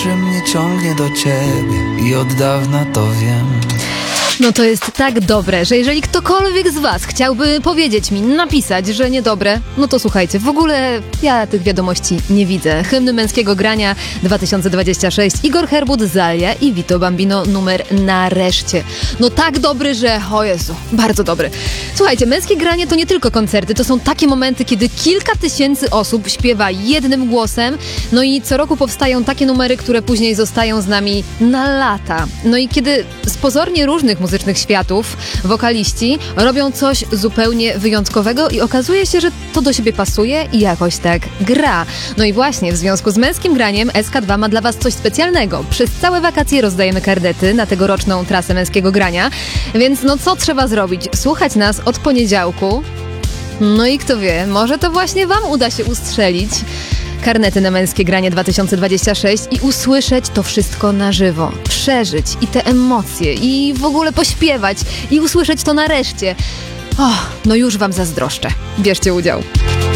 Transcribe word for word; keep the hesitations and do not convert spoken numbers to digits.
zawsze mnie ciągnie do ciebie i od dawna to wiem. No to jest tak dobre, że jeżeli ktokolwiek z was chciałby powiedzieć mi, napisać, że niedobre, no to słuchajcie, w ogóle ja tych wiadomości nie widzę. Hymny męskiego grania dwa tysiące dwudziesty szósty, Igor Herbut, Zalia i Vito Bambino numer Nareszcie. No tak dobry, że o Jezu, bardzo dobry. Słuchajcie, męskie granie to nie tylko koncerty, to są takie momenty, kiedy kilka tysięcy osób śpiewa jednym głosem, no i co roku powstają takie numery, które później zostają z nami na lata. No i kiedy z pozornie różnych muzycznych światów wokaliści robią coś zupełnie wyjątkowego i okazuje się, że to do siebie pasuje i jakoś tak gra. No i właśnie w związku z męskim graniem S K dwa ma dla was coś specjalnego. Przez całe wakacje rozdajemy karnety na tegoroczną trasę męskiego grania, więc no co trzeba zrobić? Słuchać nas od poniedziałku. No i kto wie, może to właśnie wam uda się ustrzelić karnety na męskie granie dwa tysiące dwudziesty szósty i usłyszeć to wszystko na żywo, przeżyć i te emocje i w ogóle pośpiewać i usłyszeć to nareszcie. O, no już wam zazdroszczę. Bierzcie udział.